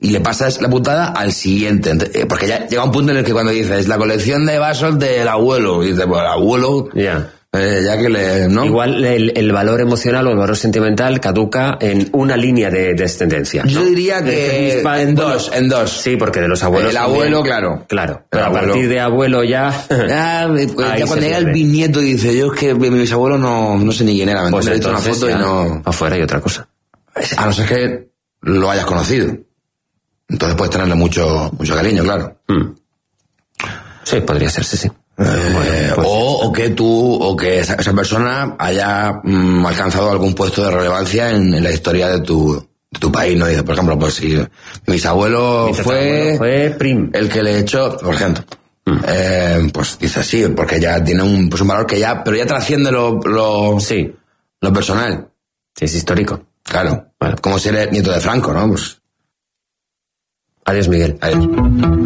y le pasas la putada al siguiente. Porque ya llega un punto en el que cuando dices la colección de vasos del abuelo, y dices, pues el abuelo, Ya. Ya que ¿no? Igual el valor emocional o el valor sentimental caduca en una línea de descendencia, ¿no? Yo diría que en dos. Sí, porque de los abuelos... El abuelo, también, Claro. Pero a abuelo. partir de abuelo ya... Ya cuando llega el pierde. bisnieto y dice, yo es que mi bisabuelo no sé ni quién era, Pues he visto una entonces foto y ya no... afuera hay otra cosa. A no ser que lo hayas conocido. Entonces puedes tenerle mucho cariño, claro. Sí, podría ser, sí. Bueno, pues o que esa persona haya alcanzado algún puesto de relevancia en la historia de tu país, ¿no? Dice, por ejemplo, pues si mi bisabuelo fue prim. el que le echó, por ejemplo, pues dice sí, porque ya tiene un valor que pero ya trasciende lo personal. Sí, es histórico. Claro. Bueno. Como si eres nieto de Franco, ¿no? Pues... Adiós, Miguel. Adiós.